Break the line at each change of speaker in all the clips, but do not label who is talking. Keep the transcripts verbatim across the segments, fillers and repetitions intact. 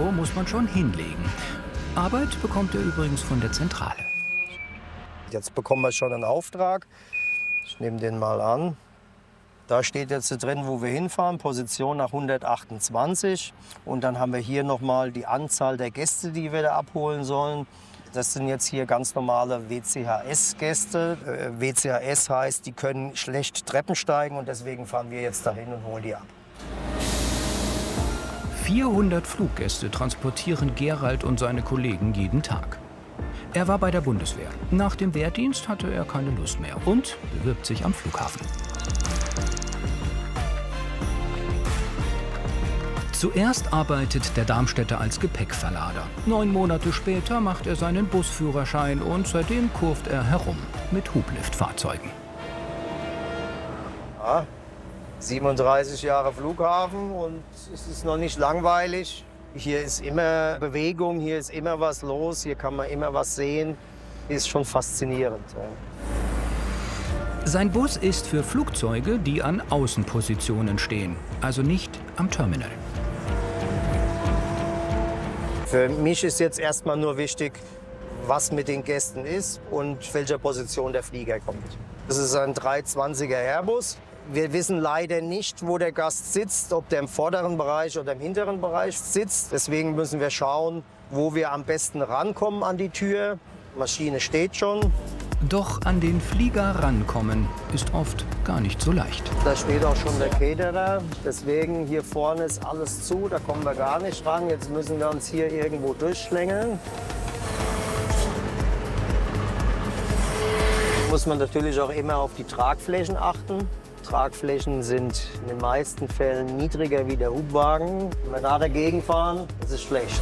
Euro muss man schon hinlegen. Arbeit bekommt er übrigens von der Zentrale.
Jetzt bekommen wir schon einen Auftrag. Ich nehme den mal an. Da steht jetzt drin, wo wir hinfahren, Position nach hundertachtundzwanzig. Und dann haben wir hier noch mal die Anzahl der Gäste, die wir da abholen sollen. Das sind jetzt hier ganz normale W C H S-Gäste. Äh, W C H S heißt, die können schlecht Treppen steigen und deswegen fahren wir jetzt dahin und holen die ab.
vierhundert Fluggäste transportieren Gerald und seine Kollegen jeden Tag. Er war bei der Bundeswehr. Nach dem Wehrdienst hatte er keine Lust mehr und bewirbt sich am Flughafen. Zuerst arbeitet der Darmstädter als Gepäckverlader. Neun Monate später macht er seinen Busführerschein und seitdem kurvt er herum mit Hubliftfahrzeugen.
Ja, siebenunddreißig Jahre Flughafen und es ist noch nicht langweilig. Hier ist immer Bewegung, hier ist immer was los, hier kann man immer was sehen. Ist schon faszinierend. Ja.
Sein Bus ist für Flugzeuge, die an Außenpositionen stehen, also nicht am Terminal.
Für mich ist jetzt erstmal nur wichtig, was mit den Gästen ist und welcher Position der Flieger kommt. Das ist ein dreihundertzwanziger Airbus. Wir wissen leider nicht, wo der Gast sitzt, ob der im vorderen Bereich oder im hinteren Bereich sitzt. Deswegen müssen wir schauen, wo wir am besten rankommen an die Tür. Die Maschine steht schon.
Doch an den Flieger rankommen ist oft gar nicht so leicht.
Da steht auch schon der Caterer. Deswegen hier vorne ist alles zu, da kommen wir gar nicht ran. Jetzt müssen wir uns hier irgendwo durchschlängeln. Muss man natürlich auch immer auf die Tragflächen achten. Tragflächen sind in den meisten Fällen niedriger wie der Hubwagen. Wenn wir da dagegen fahren, das ist schlecht.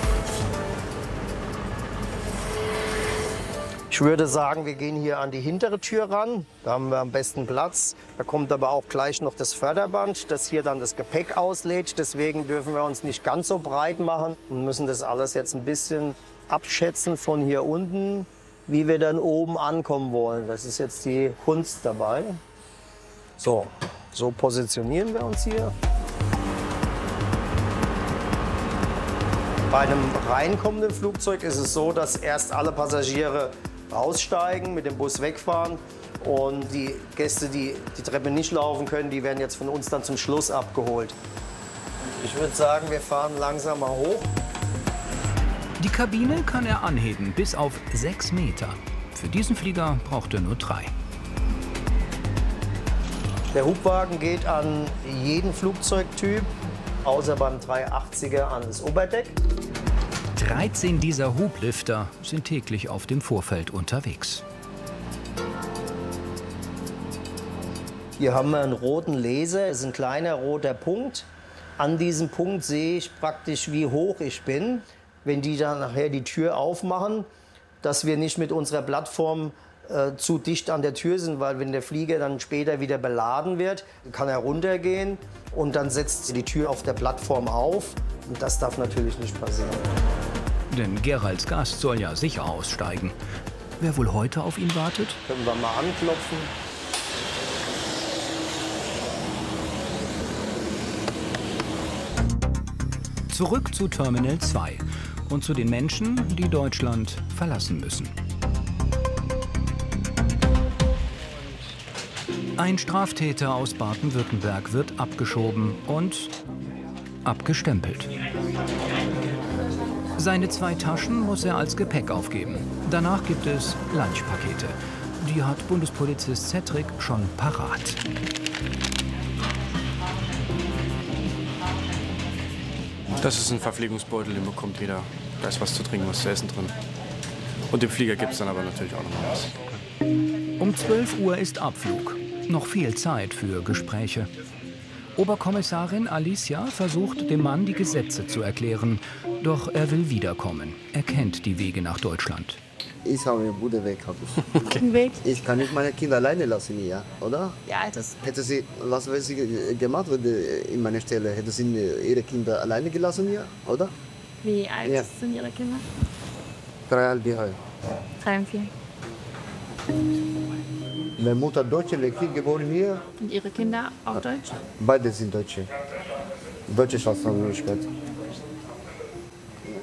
Ich würde sagen, wir gehen hier an die hintere Tür ran. Da haben wir am besten Platz. Da kommt aber auch gleich noch das Förderband, das hier dann das Gepäck auslädt. Deswegen dürfen wir uns nicht ganz so breit machen und müssen das alles jetzt ein bisschen abschätzen von hier unten, wie wir dann oben ankommen wollen. Das ist jetzt die Kunst dabei. So, so positionieren wir uns hier. Bei einem reinkommenden Flugzeug ist es so, dass erst alle Passagiere aussteigen, mit dem Bus wegfahren und die Gäste, die die Treppe nicht laufen können, die werden jetzt von uns dann zum Schluss abgeholt. Ich würde sagen, wir fahren langsam mal hoch.
Die Kabine kann er anheben bis auf sechs Meter. Für diesen Flieger braucht er nur drei.
Der Hubwagen geht an jeden Flugzeugtyp, außer beim dreihundertachtziger an das Oberdeck.
dreizehn dieser Hublifter sind täglich auf dem Vorfeld unterwegs.
Hier haben wir einen roten Laser, das ist ein kleiner roter Punkt. An diesem Punkt sehe ich praktisch, wie hoch ich bin. Wenn die dann nachher die Tür aufmachen, dass wir nicht mit unserer Plattform äh, zu dicht an der Tür sind, weil wenn der Flieger dann später wieder beladen wird, kann er runtergehen und dann setzt die Tür auf der Plattform auf. Und das darf natürlich nicht passieren.
Denn Geralds Gast soll ja sicher aussteigen. Wer wohl heute auf ihn wartet?
Können wir mal anklopfen.
Zurück zu Terminal zwei und zu den Menschen, die Deutschland verlassen müssen. Ein Straftäter aus Baden-Württemberg wird abgeschoben und abgestempelt. Seine zwei Taschen muss er als Gepäck aufgeben. Danach gibt es Lunchpakete. Die hat Bundespolizist Zettrick schon parat.
Das ist ein Verpflegungsbeutel, den bekommt jeder. Da ist was zu trinken, was zu essen drin. Und im Flieger gibt es dann aber natürlich auch noch mal was.
Um zwölf Uhr ist Abflug. Noch viel Zeit für Gespräche. Oberkommissarin Alicia versucht, dem Mann die Gesetze zu erklären. Doch er will wiederkommen. Er kennt die Wege nach Deutschland.
Ich habe meinen Bruder weg.
Okay. Weg?
Ich kann nicht meine Kinder alleine lassen hier, oder?
Ja, das...
Hätte sie, was wäre sie gemacht in meiner Stelle? Hätte sie ihre Kinder alleine gelassen hier, oder?
Wie alt
Ja.
sind Ihre Kinder?
Dreieinhalb.
Drei und vier.
Meine Mutter Deutsche, Lekki, geboren hier.
Und Ihre Kinder auch Deutsch?
Beide sind Deutsche. Deutsche Staatsangehörigkeit.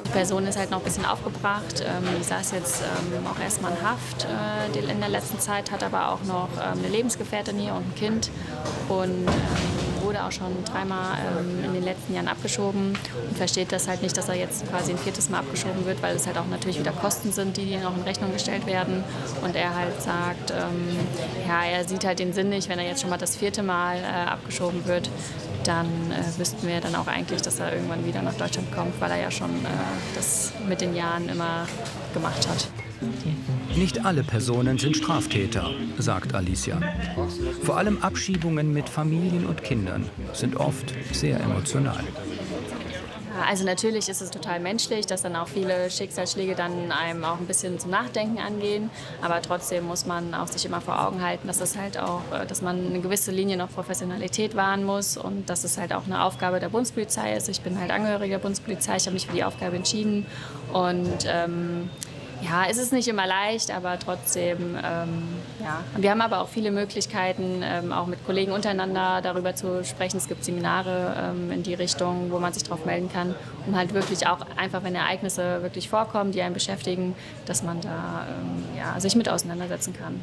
Die Person ist halt noch ein bisschen aufgebracht. Ähm, die saß jetzt ähm, auch erstmal in Haft äh, die, in der letzten Zeit, hat aber auch noch ähm, eine Lebensgefährtin hier und ein Kind und ähm, wurde auch schon dreimal ähm, in den letzten Jahren abgeschoben und versteht das halt nicht, dass er jetzt quasi ein viertes Mal abgeschoben wird, weil es halt auch natürlich wieder Kosten sind, die noch in Rechnung gestellt werden. Und er halt sagt, ähm, ja, er sieht halt den Sinn nicht, wenn er jetzt schon mal das vierte Mal äh, abgeschoben wird, dann äh, wüssten wir dann auch eigentlich, dass er irgendwann wieder nach Deutschland kommt, weil er ja schon äh, das mit den Jahren immer gemacht hat.
Nicht alle Personen sind Straftäter, sagt Alicia. Vor allem Abschiebungen mit Familien und Kindern sind oft sehr emotional.
Also natürlich ist es total menschlich, dass dann auch viele Schicksalsschläge dann einem auch ein bisschen zum Nachdenken angehen. Aber trotzdem muss man auch sich immer vor Augen halten, dass das halt auch, dass man eine gewisse Linie noch Professionalität wahren muss und dass es halt auch eine Aufgabe der Bundespolizei ist. Ich bin halt Angehöriger der Bundespolizei, ich habe mich für die Aufgabe entschieden und ähm, ja, es ist nicht immer leicht, aber trotzdem, ähm, ja. Wir haben aber auch viele Möglichkeiten, ähm, auch mit Kollegen untereinander darüber zu sprechen. Es gibt Seminare ähm, in die Richtung, wo man sich drauf melden kann, um halt wirklich auch einfach, wenn Ereignisse wirklich vorkommen, die einen beschäftigen, dass man da ähm, ja, sich mit auseinandersetzen kann.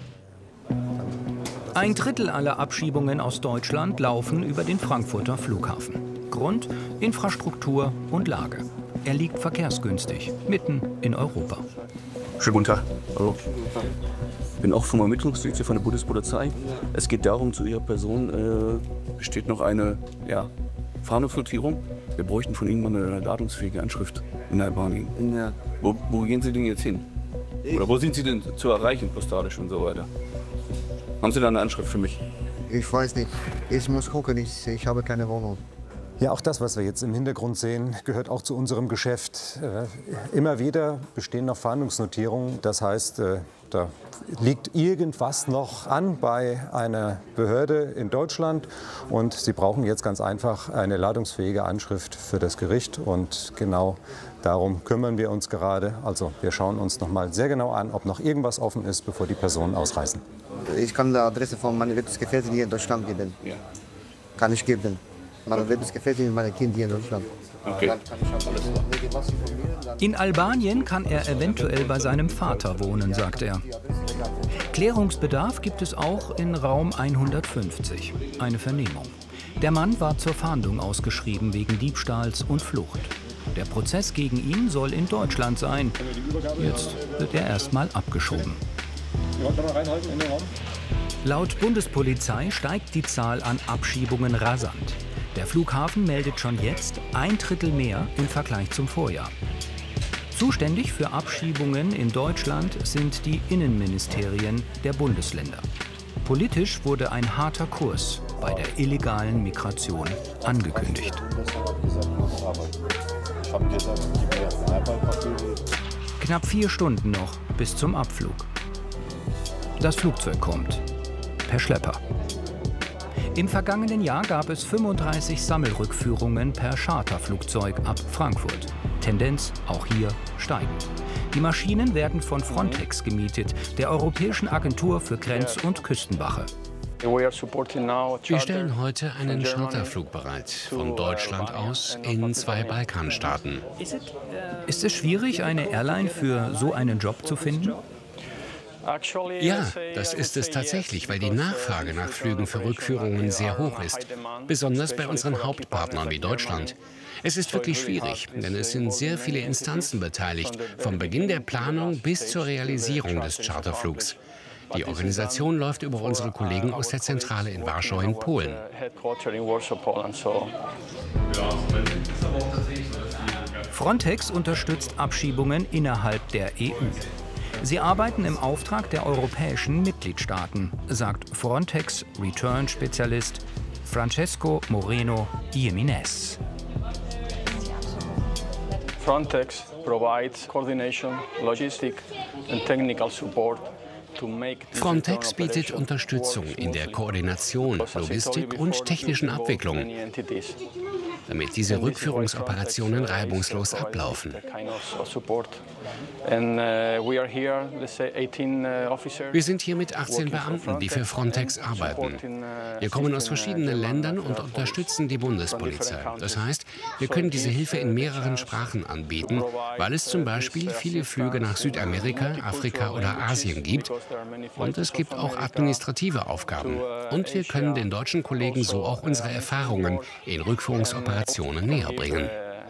Ein Drittel aller Abschiebungen aus Deutschland laufen über den Frankfurter Flughafen. Grund: Infrastruktur und Lage. Er liegt verkehrsgünstig, mitten in Europa.
Schönen guten Tag. Hallo. Ich bin auch vom Ermittlungsdienst von der Bundespolizei. Es geht darum, zu Ihrer Person äh, besteht noch eine ja, Fahnenflottierung. Wir bräuchten von Ihnen mal eine ladungsfähige Anschrift in Albanien.
Ja.
Wo, wo gehen Sie denn jetzt hin? Oder wo sind Sie denn zu erreichen, postalisch und so weiter? Haben Sie da eine Anschrift für mich?
Ich weiß nicht. Ich muss gucken, ich, ich habe keine Wohnung.
Ja, auch das, was wir jetzt im Hintergrund sehen, gehört auch zu unserem Geschäft. Äh, immer wieder bestehen noch Fahndungsnotierungen. Das heißt, äh, da liegt irgendwas noch an bei einer Behörde in Deutschland. Und Sie brauchen jetzt ganz einfach eine ladungsfähige Anschrift für das Gericht. Und genau darum kümmern wir uns gerade. Also wir schauen uns noch mal sehr genau an, ob noch irgendwas offen ist, bevor die Personen ausreisen.
Ich kann die Adresse von meiner Lebensgefährtin hier in Deutschland geben.
Ja.
Kann ich geben. Meine Lebensgefährtin und meine Kinder hier in Deutschland.
Okay.
In Albanien kann er eventuell bei seinem Vater wohnen, sagt er. Klärungsbedarf gibt es auch in Raum hundertfünfzig, eine Vernehmung. Der Mann war zur Fahndung ausgeschrieben wegen Diebstahls und Flucht. Der Prozess gegen ihn soll in Deutschland sein. Jetzt wird er erstmal abgeschoben. Laut Bundespolizei steigt die Zahl an Abschiebungen rasant. Der Flughafen meldet schon jetzt ein Drittel mehr im Vergleich zum Vorjahr. Zuständig für Abschiebungen in Deutschland sind die Innenministerien der Bundesländer. Politisch wurde ein harter Kurs bei der illegalen Migration angekündigt. Knapp vier Stunden noch bis zum Abflug. Das Flugzeug kommt per Schlepper. Im vergangenen Jahr gab es fünfunddreißig Sammelrückführungen per Charterflugzeug ab Frankfurt. Tendenz auch hier steigend. Die Maschinen werden von Frontex gemietet, der Europäischen Agentur für Grenz- und Küstenwache.
Wir stellen heute einen Charterflug bereit, von Deutschland aus in zwei Balkanstaaten.
Ist es schwierig, eine Airline für so einen Job zu finden?
Ja, das ist es tatsächlich, weil die Nachfrage nach Flügen für Rückführungen sehr hoch ist, besonders bei unseren Hauptpartnern wie Deutschland. Es ist wirklich schwierig, denn es sind sehr viele Instanzen beteiligt, vom Beginn der Planung bis zur Realisierung des Charterflugs. Die Organisation läuft über unsere Kollegen aus der Zentrale in Warschau in Polen.
Frontex unterstützt Abschiebungen innerhalb der E U. Sie arbeiten im Auftrag der europäischen Mitgliedstaaten, sagt Frontex Return-Spezialist Francesco Moreno Jimenez.
Frontex provides coordination, logistic and technical support.
Frontex bietet Unterstützung in der Koordination, Logistik und technischen Abwicklung. damit diese Rückführungsoperationen reibungslos ablaufen. Wir sind hier mit achtzehn Beamten, die für Frontex arbeiten. Wir kommen aus verschiedenen Ländern und unterstützen die Bundespolizei. Das heißt, wir können diese Hilfe in mehreren Sprachen anbieten, weil es zum Beispiel viele Flüge nach Südamerika, Afrika oder Asien gibt. Und es gibt auch administrative Aufgaben. Und wir können den deutschen Kollegen so auch unsere Erfahrungen in Rückführungsoperationen näher bringen.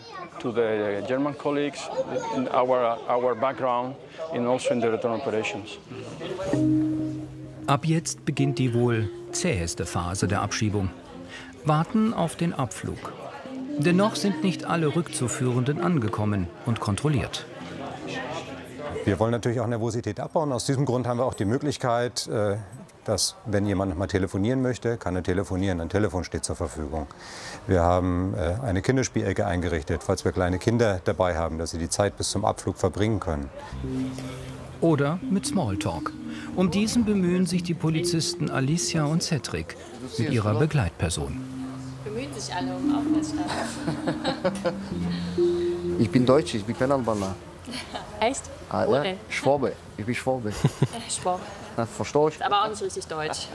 Ab jetzt beginnt die wohl zäheste Phase der Abschiebung. Warten auf den Abflug. Dennoch sind nicht alle Rückzuführenden angekommen und kontrolliert.
Wir wollen natürlich auch Nervosität abbauen. Aus diesem Grund haben wir auch die Möglichkeit, dass, wenn jemand noch mal telefonieren möchte, kann er telefonieren. Ein Telefon steht zur Verfügung. Wir haben eine Kinderspielecke eingerichtet, falls wir kleine Kinder dabei haben, dass sie die Zeit bis zum Abflug verbringen können.
Oder mit Smalltalk. Um diesen bemühen sich die Polizisten Alicia und Cedric mit ihrer Begleitperson.
Bemühen sich alle um Aufmerksamkeit.
Ich bin Deutsch, ich bin kein Albaner.
Echt?
Ah, ja? Schwabe. Ich bin Schwabe.
Schwabe.
Verstehst du?
Aber auch nicht richtig deutsch.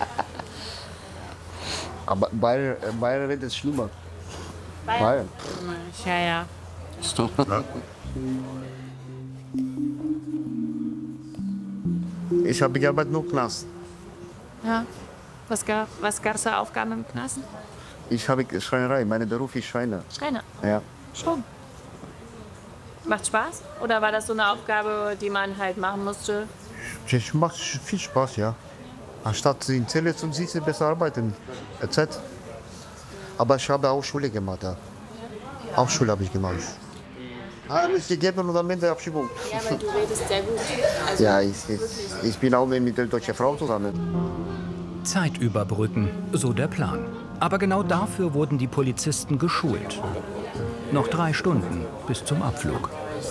Aber Bayern, Bayern redet es schlimmer.
Bayern?
Bayern.
Ja, ja.
Stopp. Ich habe gearbeitet nur im Knast.
Ja. Was gab was gab's für Aufgaben im Knast?
Ich habe Schreinerei. Mein Beruf ist Schreiner.
Schreiner?
Ja.
Schon. Macht Spaß? Oder war das so eine Aufgabe, die man halt machen musste?
Es macht viel Spaß, ja. Anstatt in Zelle zu sitzen, besser arbeiten. et cetera. Aber ich habe auch Schule gemacht. Ja. Auch Schule habe ich gemacht. Alles gegeben und am Ende Abschiebung.
Ja, weil du redest sehr gut. Also
ja, ich, ich, ich bin auch mit der deutschen Frau zusammen.
Zeit überbrücken, so der Plan. Aber genau dafür wurden die Polizisten geschult. Noch drei Stunden bis zum Abflug.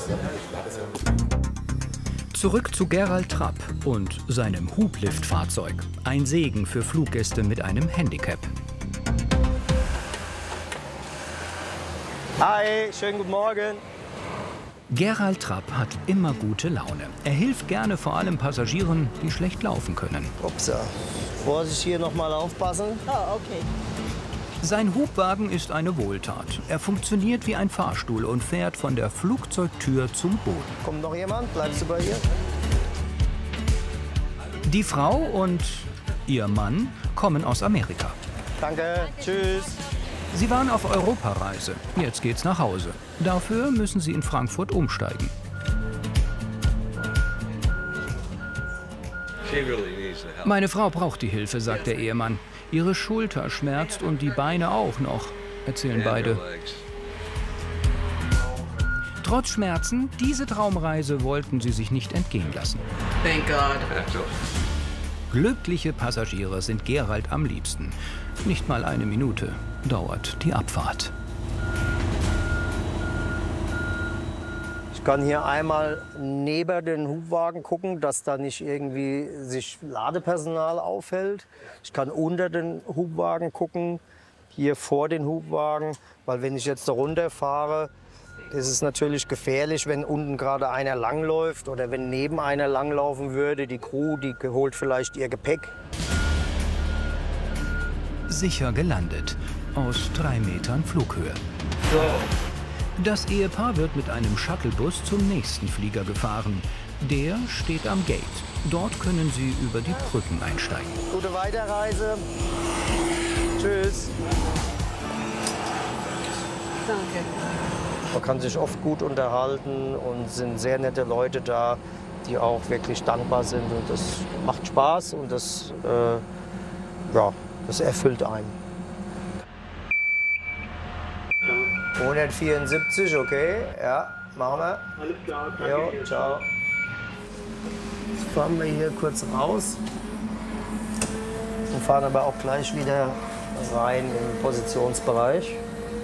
Zurück zu Gerald Trapp und seinem Hubliftfahrzeug. Ein Segen für Fluggäste mit einem Handicap.
Hi, schönen guten Morgen.
Gerald Trapp hat immer gute Laune. Er hilft gerne vor allem Passagieren, die schlecht laufen können.
Upsa. Vorsicht, hier noch mal aufpassen.
Oh, okay.
Sein Hubwagen ist eine Wohltat. Er funktioniert wie ein Fahrstuhl und fährt von der Flugzeugtür zum Boden.
Kommt noch jemand? Bleibst du bei ihr?
Die Frau und ihr Mann kommen aus Amerika.
Danke, tschüss.
Sie waren auf Europareise. Jetzt geht's nach Hause. Dafür müssen sie in Frankfurt umsteigen. Meine Frau braucht die Hilfe, sagt der Ehemann. Ihre Schulter schmerzt und die Beine auch noch, erzählen beide. Trotz Schmerzen, diese Traumreise wollten sie sich nicht entgehen lassen.
Thank God.
Glückliche Passagiere sind Gerald am liebsten. Nicht mal eine Minute dauert die Abfahrt.
Ich kann hier einmal neben den Hubwagen gucken, dass da nicht irgendwie sich Ladepersonal aufhält. Ich kann unter den Hubwagen gucken, hier vor den Hubwagen, weil wenn ich jetzt da runterfahre, ist es natürlich gefährlich, wenn unten gerade einer langläuft oder wenn neben einer langlaufen würde. Die Crew, die holt vielleicht ihr Gepäck.
Sicher gelandet, aus drei Metern Flughöhe.
So.
Das Ehepaar wird mit einem Shuttlebus zum nächsten Flieger gefahren. Der steht am Gate. Dort können sie über die Brücken einsteigen.
Gute Weiterreise. Tschüss.
Danke.
Man kann sich oft gut unterhalten und sind sehr nette Leute da, die auch wirklich dankbar sind. Und das macht Spaß und das, äh, ja, das erfüllt einen. hundertvierundsiebzig, okay, ja, machen wir.
Alles klar, danke.
Jo, ciao. Jetzt fahren wir hier kurz raus und fahren aber auch gleich wieder rein im Positionsbereich.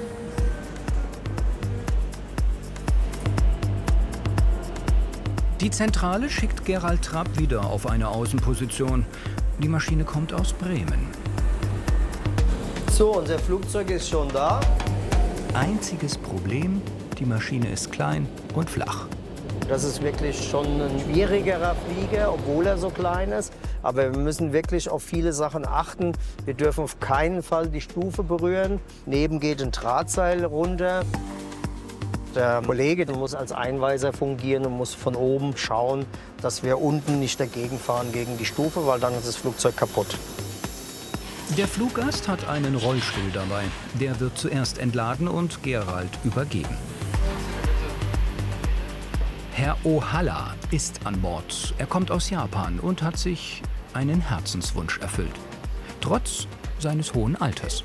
Die Zentrale schickt Gerald Trapp wieder auf eine Außenposition. Die Maschine kommt aus Bremen.
So, unser Flugzeug ist schon da.
Einziges Problem, die Maschine ist klein und flach.
Das ist wirklich schon ein schwierigerer Flieger, obwohl er so klein ist. Aber wir müssen wirklich auf viele Sachen achten. Wir dürfen auf keinen Fall die Stufe berühren. Neben geht ein Drahtseil runter. Der Kollege der muss als Einweiser fungieren und muss von oben schauen, dass wir unten nicht dagegen fahren gegen die Stufe, weil dann ist das Flugzeug kaputt.
Der Fluggast hat einen Rollstuhl dabei. Der wird zuerst entladen und Gerald übergeben. Herr Ohara ist an Bord. Er kommt aus Japan und hat sich einen Herzenswunsch erfüllt. Trotz seines hohen Alters.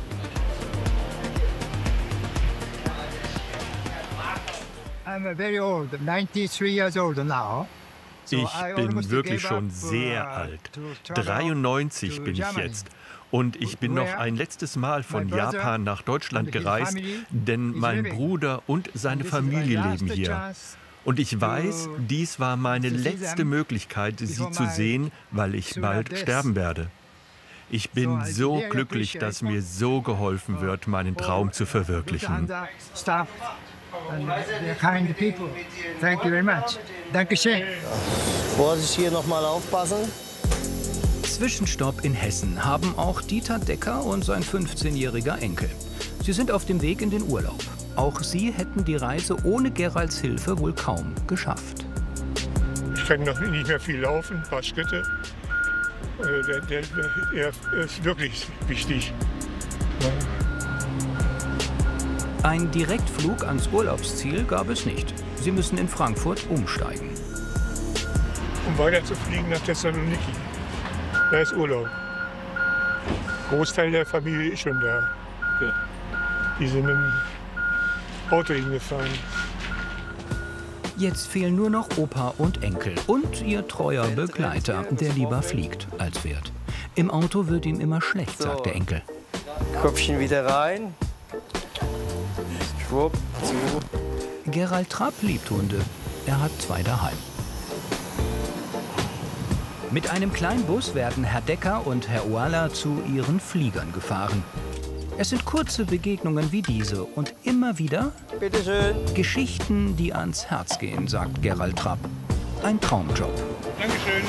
I'm very old, ninety-three years old now.
Ich bin wirklich schon sehr alt. dreiundneunzig bin ich jetzt. Und ich bin noch ein letztes Mal von Japan nach Deutschland gereist, denn mein Bruder und seine Familie leben hier. Und ich weiß, dies war meine letzte Möglichkeit, sie zu sehen, weil ich bald sterben werde. Ich bin so glücklich, dass mir so geholfen wird, meinen Traum zu verwirklichen.
Vorsicht, hier noch mal aufpassen.
Zwischenstopp in Hessen haben auch Dieter Decker und sein fünfzehnjähriger Enkel. Sie sind auf dem Weg in den Urlaub. Auch sie hätten die Reise ohne Geralds Hilfe wohl kaum geschafft.
Ich kann noch nicht mehr viel laufen, ein paar Schritte. Der, der, der ist wirklich wichtig.
Ein Direktflug ans Urlaubsziel gab es nicht. Sie müssen in Frankfurt umsteigen.
Um weiter zu fliegen nach Thessaloniki. Da ist Urlaub. Großteil der Familie ist schon da. Die sind mit dem Auto hingefahren.
Jetzt fehlen nur noch Opa und Enkel und ihr treuer Begleiter, der lieber fliegt als fährt. Im Auto wird ihm immer schlecht, sagt der Enkel.
Köpfchen wieder rein. Schwupp, zu.
Gerald Trapp liebt Hunde. Er hat zwei daheim. Mit einem kleinen Bus werden Herr Decker und Herr Ohara zu ihren Fliegern gefahren. Es sind kurze Begegnungen wie diese und immer wieder
Bitte schön.
Geschichten, die ans Herz gehen, sagt Gerald Trapp. Ein Traumjob.
Dankeschön.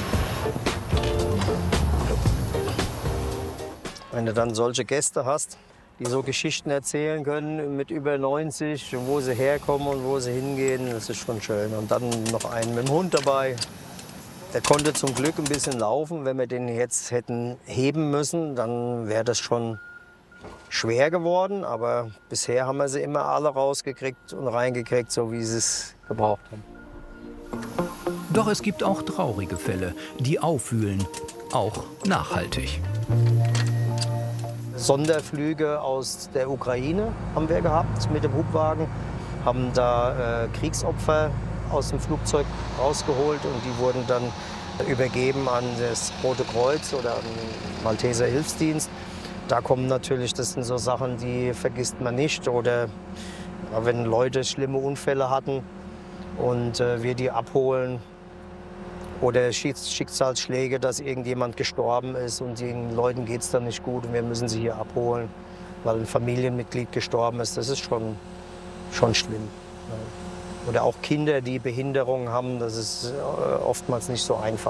Wenn du dann solche Gäste hast, die so Geschichten erzählen können mit über neunzig, wo sie herkommen und wo sie hingehen, das ist schon schön. Und dann noch einen mit dem Hund dabei. Der konnte zum Glück ein bisschen laufen. Wenn wir den jetzt hätten heben müssen, dann wäre das schon schwer geworden. Aber bisher haben wir sie immer alle rausgekriegt und reingekriegt, so wie sie es gebraucht haben.
Doch es gibt auch traurige Fälle, die aufwühlen, auch nachhaltig.
Sonderflüge aus der Ukraine haben wir gehabt mit dem Hubwagen, haben da äh, Kriegsopfer aus dem Flugzeug rausgeholt und die wurden dann übergeben an das Rote Kreuz oder an den Malteser Hilfsdienst. Da kommen natürlich, das sind so Sachen, die vergisst man nicht. Oder ja, wenn Leute schlimme Unfälle hatten und äh, wir die abholen. Oder Schicksalsschläge, dass irgendjemand gestorben ist und den Leuten geht es dann nicht gut und wir müssen sie hier abholen, weil ein Familienmitglied gestorben ist. Das ist schon, schon schlimm. Oder auch Kinder, die Behinderungen haben, das ist oftmals nicht so einfach.